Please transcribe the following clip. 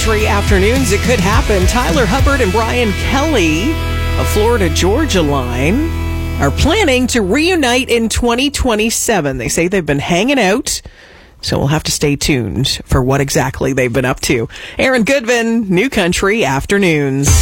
Country Afternoons. It could happen. Tyler Hubbard and Brian Kelly of Florida Georgia Line are planning to reunite in 2027. They say they've been hanging out, so we'll have to stay tuned for what exactly they've been up to. Aaron Goodman, New Country Afternoons.